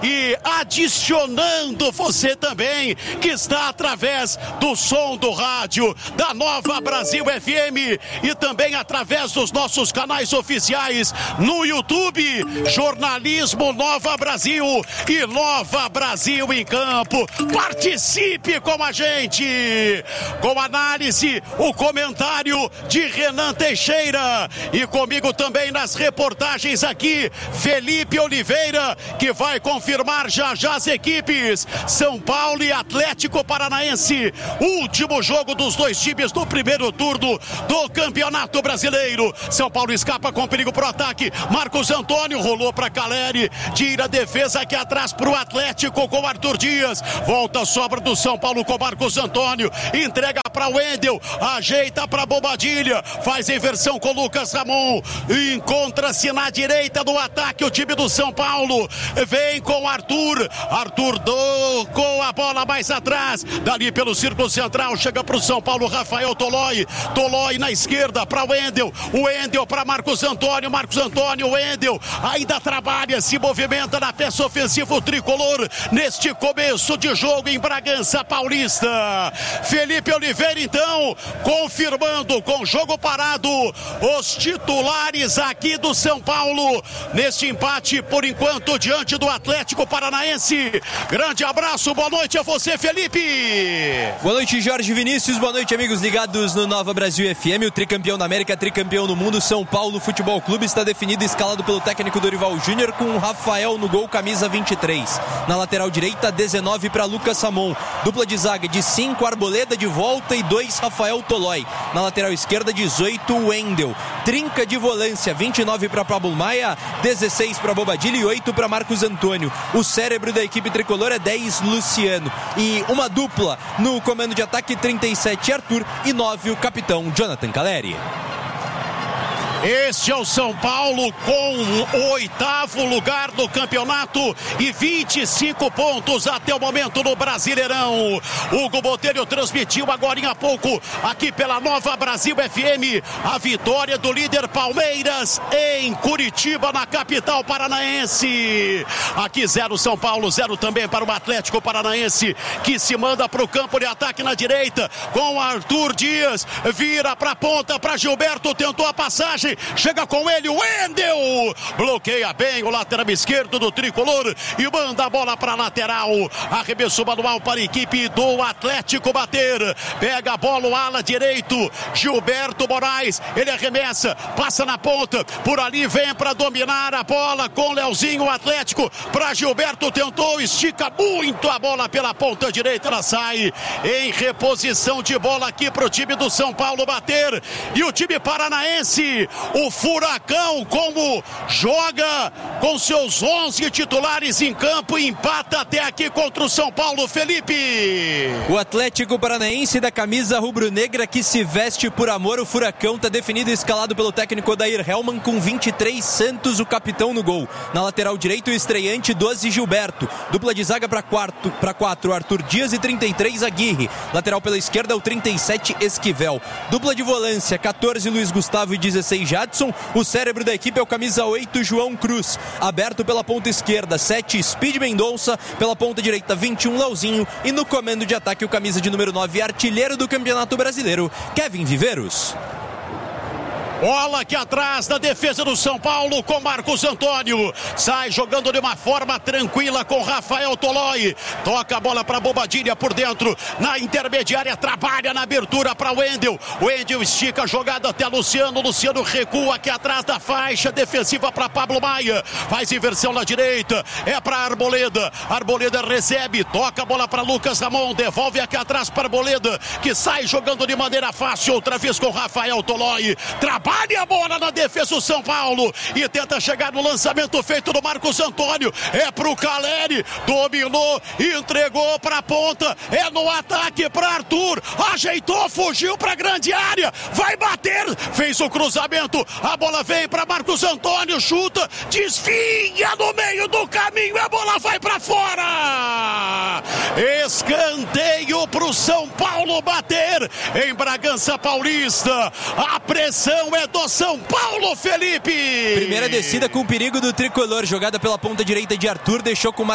e adicionando você também que está através do som do rádio da Nova Brasil FM e também através dos nossos canais oficiais no YouTube, Jornalismo Nova Brasil e Nova Brasil em Campo. Participe com a gente, com análise, o comentário de Renan Teixeira e comigo também nas reportagens aqui, Felipe Oliveira, que vai confirmar já as equipes São Paulo e Atlético Paranaense, último jogo dos dois times do primeiro turno do Campeonato Brasileiro. São Paulo escapa com perigo pro ataque, Marcos Antônio rolou para Caleri, tira a defesa aqui atrás pro Atlético com Arthur Dias, volta a sobra do São Paulo com Marcos Antônio, entrega para Wendel, ajeita para Bobadilha, faz a inversão com Lucas Ramon, encontra-se na direita do ataque o time do São Paulo, vem com Arthur com a bola mais atrás, dali pelo círculo central, chega para o São Paulo, Rafael Tolói na esquerda para Wendel para Marcos Antônio, Wendel ainda trabalha, se movimenta na peça ofensiva o tricolor neste começo de jogo em Bragança Paulista. Felipe Oliveira então confirmando com jogo parado os titulares aqui do São Paulo neste empate por enquanto diante do Atlético Paranaense. Grande abraço, boa noite a você, Felipe. Boa noite, Jorge Vinícius, boa noite, amigos ligados no Nova Brasil FM. O tricampeão da América, tricampeão no mundo, São Paulo Futebol Clube está definido e escalado pelo técnico Dorival Júnior com o Rafael no gol, camisa 23. Na lateral direita, 19 para Lucas Ramon. Dupla de zaga de 5, Arboleda de volta e 2, Rafael Tolói. Na lateral esquerda, 18, Wendel. Trinca de volância, 29 para Pablo Maia, 16 para Bobadilha e 8 para Marcos Antônio. O cérebro da equipe tricolor é 10, Luciano. E uma dupla no comando de ataque, 37, Arthur e 9, o capitão Jonathan Caleri. Este é o São Paulo com o 8º lugar do campeonato e 25 pontos até o momento no Brasileirão. Hugo Botelho transmitiu agora há pouco aqui pela Nova Brasil FM a vitória do líder Palmeiras em Curitiba, na capital paranaense. Aqui 0 São Paulo, 0 também para o Atlético Paranaense, que se manda para o campo de ataque na direita com Arthur Dias, vira para a ponta para Gilberto, tentou a passagem, chega com ele o Wendel, bloqueia bem o lateral esquerdo do tricolor e manda a bola para a lateral. Arremesso manual para a equipe do Atlético bater, pega a bola o ala direito Gilberto Moraes, ele arremessa, passa na ponta, por ali vem para dominar a bola com Leozinho, o Atlético para Gilberto, tentou, estica muito a bola pela ponta direita, ela sai em reposição de bola aqui para o time do São Paulo bater. E o time paranaense, o Furacão, como joga com seus 11 titulares em campo, empata até aqui contra o São Paulo, Felipe. O Atlético Paranaense da camisa rubro-negra que se veste por amor, o Furacão está definido e escalado pelo técnico Odair Hellmann com 23, Santos, o capitão no gol. Na lateral direito, o estreante 12, Gilberto. Dupla de zaga para 4, Arthur Dias e 33, Aguirre. Lateral pela esquerda, o 37, Esquivel. Dupla de volância, 14, Luiz Gustavo e 16, Jadson. O cérebro da equipe é o camisa 8, João Cruz. Aberto pela ponta esquerda, 7, Speed Mendonça. Pela ponta direita, 21, Leozinho. E no comando de ataque, o camisa de número 9, artilheiro do Campeonato Brasileiro, Kevin Viveiros. Bola aqui atrás da defesa do São Paulo com Marcos Antônio. Sai jogando de uma forma tranquila com Rafael Tolói. Toca a bola para Bobadilha por dentro. Na intermediária, trabalha na abertura para Wendel. Wendel estica a jogada até Luciano. Luciano recua aqui atrás da faixa defensiva para Pablo Maia. Faz inversão na direita. É para Arboleda. Arboleda recebe. Toca a bola para Lucas Ramon. Devolve aqui atrás para Arboleda, que sai jogando de maneira fácil. Outra vez com Rafael Tolói. Trabalha a bola na defesa do São Paulo e tenta chegar no lançamento feito do Marcos Antônio. É pro Caleri, dominou, entregou pra ponta, é no ataque pra Arthur, ajeitou, fugiu pra grande área, vai bater, fez o cruzamento, a bola vem pra Marcos Antônio, chuta, desvia no meio do caminho, a bola vai pra fora. Escanteio pro São Paulo bater em Bragança Paulista. A pressão é do São Paulo, Felipe. Primeira descida com perigo do tricolor, jogada pela ponta direita de Arthur, deixou com